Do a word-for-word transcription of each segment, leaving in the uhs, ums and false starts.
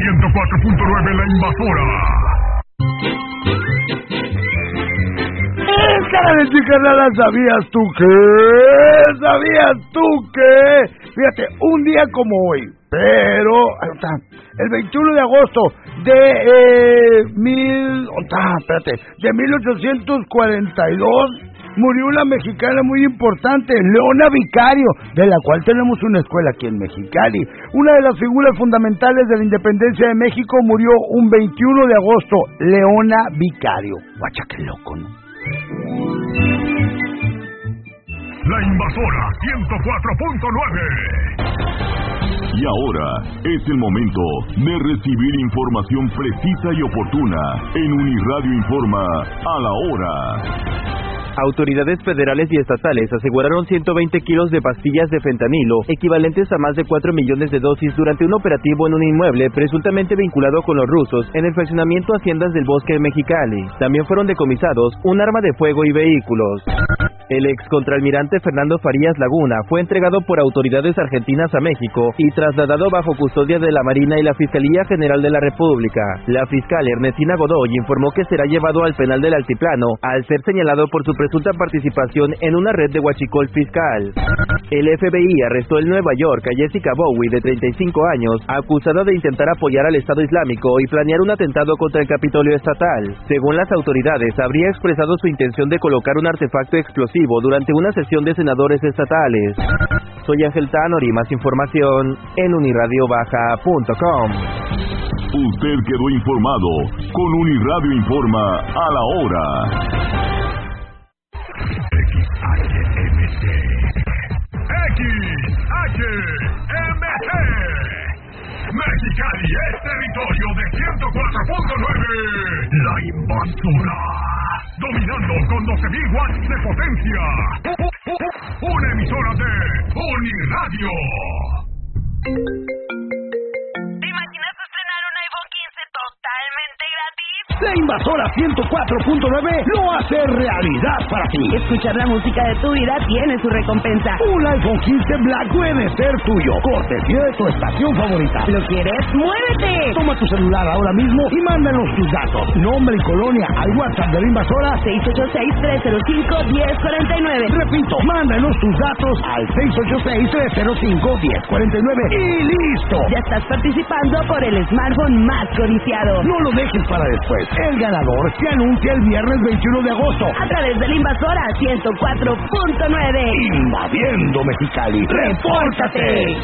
ciento cuatro punto nueve La Invasora. Carnales y carnalas, ¿sabías tú qué? ¿Sabías tú qué? Fíjate, un día como hoy, pero el veintiuno de agosto de eh, mil, oh, espérate, de mil ochocientos cuarenta y dos murió una mexicana muy importante, Leona Vicario, de la cual tenemos una escuela aquí en Mexicali. Una de las figuras fundamentales de la independencia de México murió un veintiuno de agosto, Leona Vicario. Guacha, qué loco, ¿no? La Invasora ciento cuatro punto nueve. Y ahora es el momento de recibir información precisa y oportuna en Uniradio Informa a la hora. Autoridades federales y estatales aseguraron ciento veinte kilos de pastillas de fentanilo, equivalentes a más de cuatro millones de dosis, durante un operativo en un inmueble presuntamente vinculado con los rusos en el fraccionamiento Haciendas del Bosque de Mexicali. También fueron decomisados un arma de fuego y vehículos. El ex contraalmirante Fernando Farías Laguna fue entregado por autoridades argentinas a México y trasladado bajo custodia de la Marina y la Fiscalía General de la República. La fiscal Ernestina Godoy informó que será llevado al penal del Altiplano al ser señalado por su presunta participación en una red de huachicol fiscal. El F B I arrestó en Nueva York a Jessica Bowie, de treinta y cinco años, acusada de intentar apoyar al Estado Islámico y planear un atentado contra el Capitolio Estatal. Según las autoridades, habría expresado su intención de colocar un artefacto explosivo durante una sesión de senadores estatales. Soy Ángel Tanori, más información en uniradio baja punto com. Usted quedó informado con Uniradio Informa a la hora. X H M C X H M C Mexicali es territorio de ciento cuatro punto nueve. La Invasora, dominando con doce mil watts de potencia. Una emisora de Uniradio. ¿Te imaginas estrenar un iPhone quince totalmente gratis? La Invasora ciento cuatro punto nueve lo hace realidad para ti. Escuchar la música de tu vida tiene su recompensa. Un iPhone quince Black puede ser tuyo, cortesía de tu estación favorita. ¿Lo quieres? ¡Muévete! Toma tu celular ahora mismo y mándanos tus datos, nombre y colonia al WhatsApp de la Invasora seis ocho seis, tres cero cinco, uno cero cuatro nueve. Repito, mándanos tus datos al seis ocho seis, tres cero cinco, uno cero cuatro nueve y listo. Ya estás participando por el smartphone más codiciado. No lo dejes para después. El ganador se anuncia el viernes veintiuno de agosto a través de la Invasora ciento cuatro punto nueve. Invadiendo Mexicali. ¡Repórtate!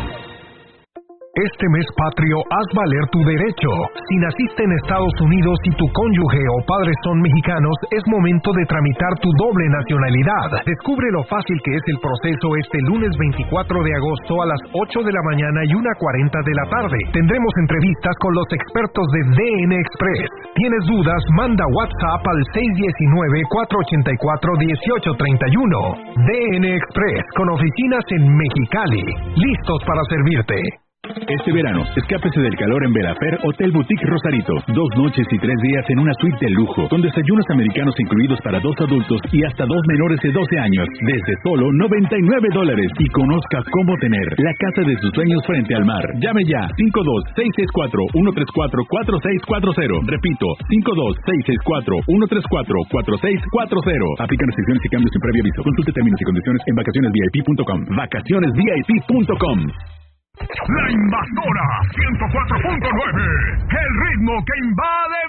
Este mes patrio, haz valer tu derecho. Si naciste en Estados Unidos y tu cónyuge o padres son mexicanos, es momento de tramitar tu doble nacionalidad. Descubre lo fácil que es el proceso este lunes veinticuatro de agosto a las ocho de la mañana y una cuarenta de la tarde. Tendremos entrevistas con los expertos de D N Express. ¿Tienes dudas? Manda WhatsApp al seis uno nueve, cuatro ocho cuatro, uno ocho tres uno. D N Express, con oficinas en Mexicali. Listos para servirte. Este verano, escápese del calor en Velafer Hotel Boutique Rosarito. Dos noches y tres días en una suite de lujo, con desayunos americanos incluidos para dos adultos y hasta dos menores de doce años, desde solo noventa y nueve dólares. Y conozca cómo tener la casa de sus sueños frente al mar. Llame ya, cinco dos seis seis cuatro, uno tres cuatro, cuatro seis cuatro cero. Repito, cinco dos seis seis cuatro, uno tres cuatro, cuatro seis cuatro cero. Aplican restricciones y cambios sin previo aviso. Consulte términos y condiciones en vacaciones V I P punto com. vacaciones V I P punto com. La Invasora ciento cuatro punto nueve, el ritmo que invade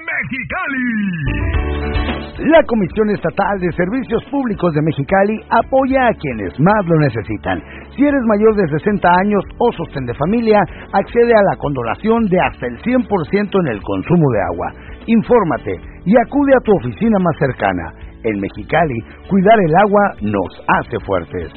Mexicali. La Comisión Estatal de Servicios Públicos de Mexicali apoya a quienes más lo necesitan. Si eres mayor de sesenta años o sostén de familia, accede a la condonación de hasta el cien por ciento en el consumo de agua. Infórmate y acude a tu oficina más cercana. En Mexicali, cuidar el agua nos hace fuertes.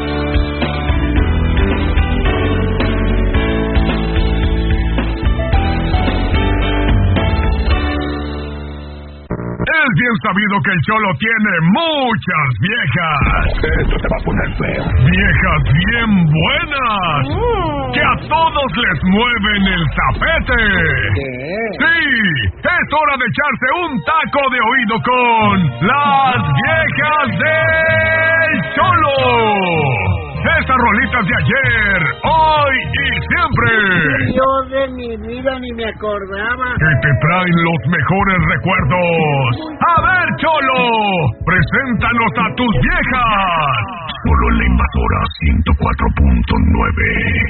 Es bien sabido que el Cholo tiene muchas viejas. Esto te va a poner feo. Viejas bien buenas. Mm. Que a todos les mueven el tapete. ¿Qué? Sí, es hora de echarse un taco de oído con las viejas del Cholo. Esas rolitas de ayer, hoy y siempre. Yo de mi vida ni me acordaba. Que te traen los mejores recuerdos. A ver, Cholo, preséntanos a tus viejas. Solo la Invasora ciento cuatro punto nueve.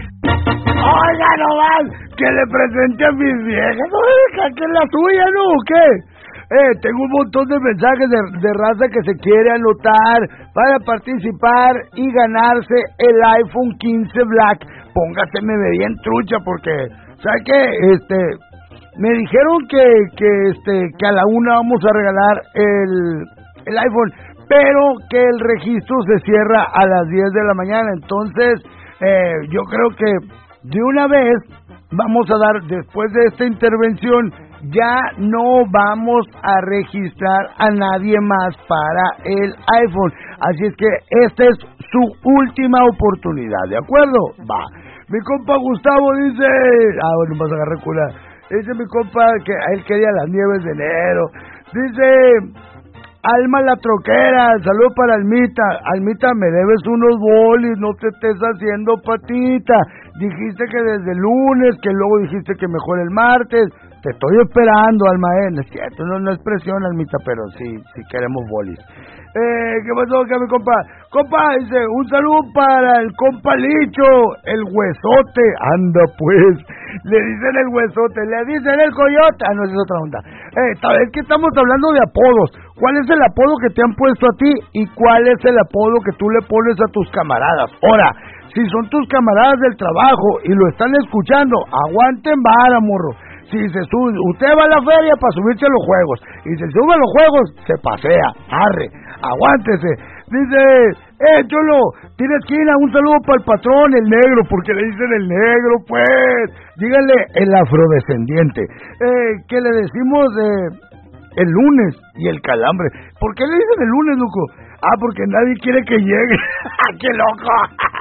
Oiga, nomás, que le presente a mis viejas. Oiga, que es la tuya, ¿no? ¿Qué? Eh, tengo un montón de mensajes de, de raza que se quiere anotar para participar y ganarse el iPhone quince Black. Póngaseme bien trucha porque, ¿sabe qué? Este, me dijeron que, que, este, que a la una vamos a regalar el, el iPhone, pero que el registro se cierra a las diez de la mañana. Entonces, eh, yo creo que de una vez vamos a dar, después de esta intervención, ya no vamos a registrar a nadie más para el iPhone. Así es que esta es su última oportunidad, ¿de acuerdo? Va. Mi compa Gustavo dice... Ah, bueno, vas a agarrar cula. Dice mi compa que él quería las nieves de enero. Dice... Alma la troquera, saludo para Almita. Almita, me debes unos bolis, no te estés haciendo patita. Dijiste que desde el lunes, que luego dijiste que mejor el martes. Te estoy esperando, Alma, eh. No es cierto, no, no es presión, Almita, pero sí, sí queremos bolis. Eh, ¿qué pasó acá, mi compa? Compa, dice, un saludo para el compa Licho, el huesote. Anda, pues, le dicen el huesote, le dicen el coyote. Ah, no, esa es otra onda. Eh, tal vez que estamos hablando de apodos. ¿Cuál es el apodo que te han puesto a ti y cuál es el apodo que tú le pones a tus camaradas? Ahora, si son tus camaradas del trabajo y lo están escuchando, aguanten vara, morro. Si se sube, usted va a la feria para subirse a los juegos y se sube a los juegos, se pasea, arre, aguántese. Dice, eh, Cholo, tiene esquina, un saludo para el patrón, el negro, porque le dicen el negro, pues. Díganle el afrodescendiente, eh, que le decimos eh, el lunes y el calambre. ¿Por qué le dicen el lunes, loco? Ah, porque nadie quiere que llegue. ¡Qué loco!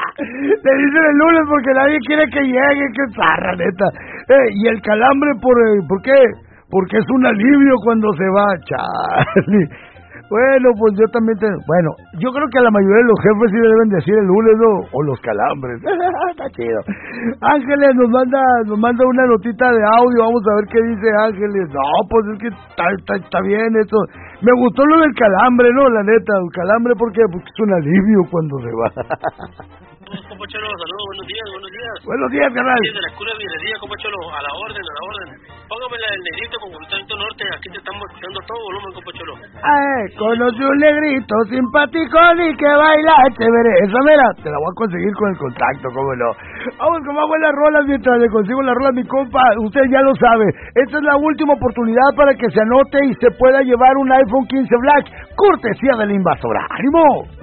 Le dicen el lunes porque nadie quiere que llegue. ¡Qué zarra, neta! Eh, y el calambre, ¿por, eh, ¿por qué? Porque es un alivio cuando se va. Charlie. Bueno, pues yo también te... Bueno, yo creo que a la mayoría de los jefes sí le deben decir el lunes, ¿no? O los calambres. Está chido. Ángeles nos manda nos manda una notita de audio. Vamos a ver qué dice Ángeles. No, pues es que está, está, está bien eso. Me gustó lo del calambre, ¿no? La neta, el calambre, ¿por qué? Porque es un alivio cuando se va. Compa Cholo, saludos, buenos días, buenos días. Buenos días, carnal. De la escuela de minería, compa Cholo, a la orden, a la orden. Póngame la del negrito con Gustavo Norte, aquí te estamos escuchando a todo volumen, compa Cholo. Ay, conocí un negrito simpático y que baila chévere. Esa mera, te la voy a conseguir con el contacto, cómo no. Vamos con más buenas rolas mientras le consigo las rolas, mi compa. Usted ya lo sabe, esta es la última oportunidad para que se anote y se pueda llevar un iPhone quince Black, cortesía de la Invasora. ¡Ánimo!